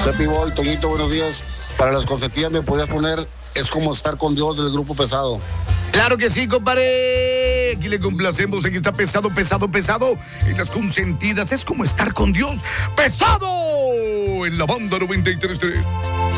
Cepi Boy, Toñito, buenos días. Para las confetías me podrías poner Es como estar con Dios del Grupo Pesado. Claro que sí, compadre. Aquí le complacemos. Aquí está pesado, pesado, pesado. En las consentidas es como estar con Dios. ¡Pesado! En la banda 93.3.